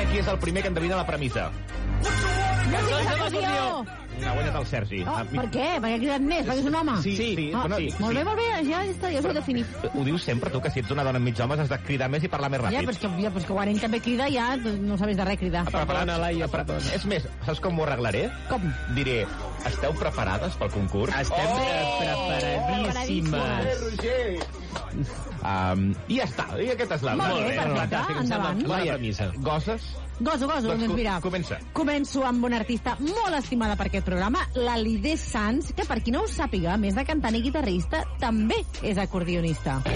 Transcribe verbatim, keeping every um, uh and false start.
qui és el primer que endevina la premissa. Ha guanyat el Sergi. Oh, per què? Perquè ha cridat més? Perquè és un home? Sí, sí. sí, ah, bueno, sí. sí. Molt bé, molt bé, ja està, ja us ho he definit. Ho dius sempre, tu, que si ets una dona enmig homes has de cridar més i parlar més ràpid. Ja, però és que, ja, però és que quan ell també crida ja no sabes de res cridar. Perdona, Laia, perdona. És més, saps com ho arreglaré? Com? Diré, esteu preparades pel concurs? Estem oh! preparadíssimes. Um, I ja està, i aquesta és la... Molt bé, perfecte, endavant. Laia, goses? Goso, goso, doncs mira. Comença. Començo amb una artista molt estimada per aquest programa, la Lidé Sanz, que per qui no ho sàpiga, a més de cantant i guitarrista, també és acordionista.